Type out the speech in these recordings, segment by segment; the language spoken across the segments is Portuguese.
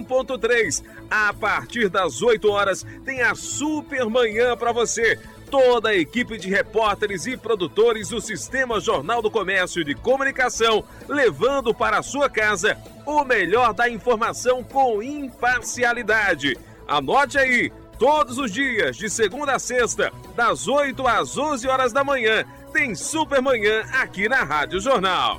101.3. A partir das 8 horas tem a Super Manhã para você. Toda a equipe de repórteres e produtores do Sistema Jornal do Comércio de Comunicação, levando para a sua casa o melhor da informação com imparcialidade. Anote aí, todos os dias, de segunda a sexta, das 8 às 11 horas da manhã, tem Super Manhã aqui na Rádio Jornal.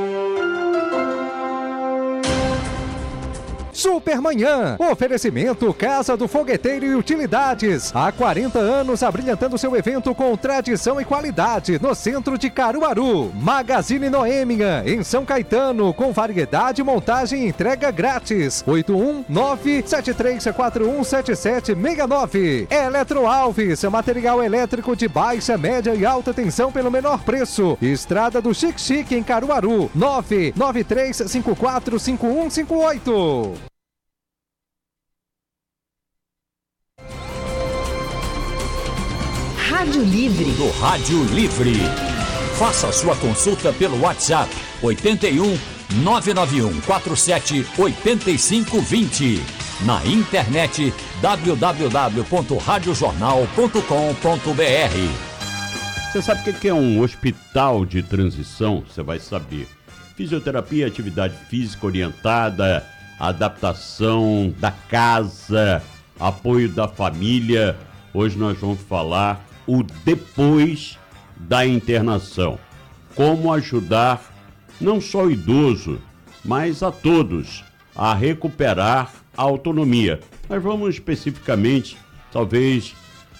Supermanhã, oferecimento Casa do Fogueteiro e Utilidades. Há 40 anos abrilhantando seu evento com tradição e qualidade no centro de Caruaru. Magazine Noêmia, em São Caetano, com variedade, montagem e entrega grátis. 819-7341-7769. Eletroalves, material elétrico de baixa, média e alta tensão pelo menor preço. Estrada do Chique em Caruaru. 993545158. Rádio Livre. Do Rádio Livre. Faça sua consulta pelo WhatsApp 81 991 47 8520. Na internet www.radiojornal.com.br. Você sabe o que é um hospital de transição? Você vai saber. Fisioterapia, atividade física orientada, adaptação da casa, apoio da família. Hoje nós vamos falar o depois da internação. Como ajudar não só o idoso, mas a todos a recuperar a autonomia. Nós vamos especificamente, talvez,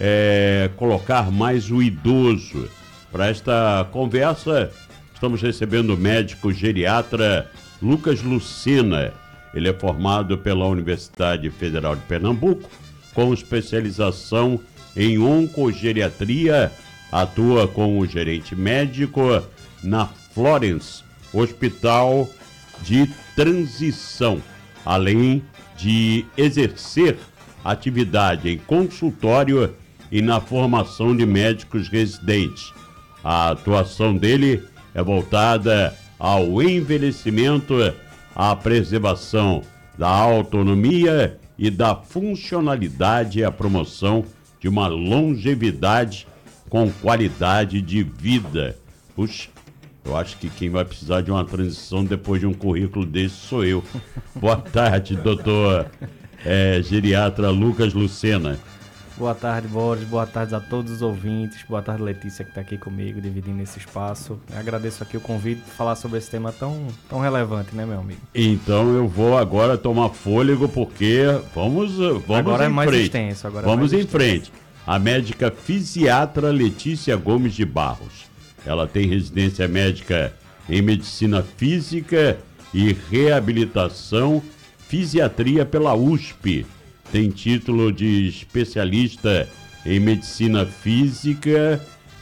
colocar mais o idoso. Para esta conversa, estamos recebendo o médico geriatra Lucas Lucena. Ele é formado pela Universidade Federal de Pernambuco, com especialização em oncogeriatria, atua como gerente médico na Florence Hospital de Transição, além de exercer atividade em consultório e na formação de médicos residentes. A atuação dele é voltada ao envelhecimento, à preservação da autonomia e da funcionalidade e a promoção de uma longevidade com qualidade de vida. Puxa, eu acho que quem vai precisar de uma transição depois de um currículo desse sou eu. Boa tarde, doutor geriatra Lucas Lucena. Boa tarde, Boris. Boa tarde a todos os ouvintes. Boa tarde, Letícia, que está aqui comigo, dividindo esse espaço. Eu agradeço aqui o convite para falar sobre esse tema tão relevante, né, meu amigo? Então eu vou agora tomar fôlego, porque vamos agora em é mais frente. extenso. Vamos em frente. A médica fisiatra Letícia Gomes de Barros. Ela tem residência médica em medicina física e reabilitação, fisiatria pela USP. Tem título de especialista em medicina física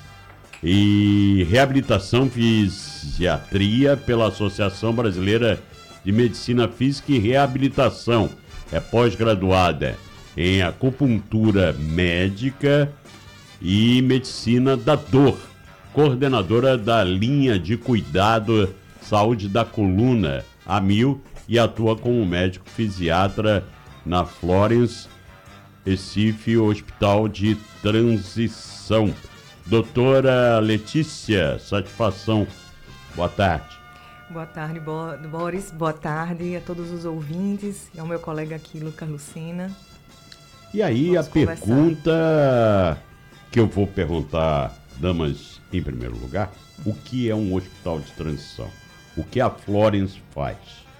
e reabilitação fisiatria pela Associação Brasileira de Medicina Física e Reabilitação. É pós-graduada em acupuntura médica e medicina da dor. Coordenadora da linha de cuidado saúde da coluna, a Mil, e atua como médico fisiatra na Florence, Recife, Hospital de Transição. Doutora Letícia, satisfação. Boa tarde. Boa tarde, Boris. Boa tarde a todos os ouvintes e ao meu colega aqui, Lucas Lucena. E aí a pergunta que eu vou perguntar, damas, em primeiro lugar, o que é um hospital de transição? O que a Florence faz?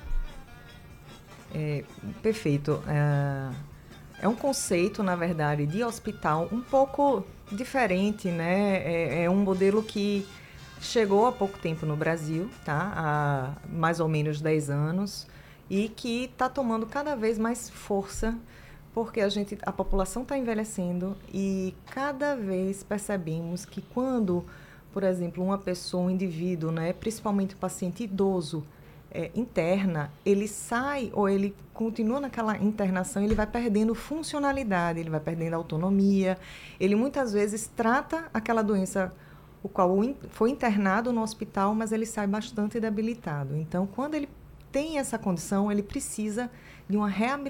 Perfeito. É um conceito, na verdade, de hospital um pouco diferente, né? É um modelo que chegou há pouco tempo no Brasil, tá? Há mais ou menos 10 anos, e que está tomando cada vez mais força, porque a população está envelhecendo e cada vez percebemos que quando, por exemplo, uma pessoa, um indivíduo, né, principalmente o paciente idoso, interna, ele sai ou ele continua naquela internação, ele vai perdendo funcionalidade, ele vai perdendo autonomia, ele muitas vezes trata aquela doença o qual foi internado no hospital, mas ele sai bastante debilitado. Então, quando ele tem essa condição, ele precisa de uma reabilitação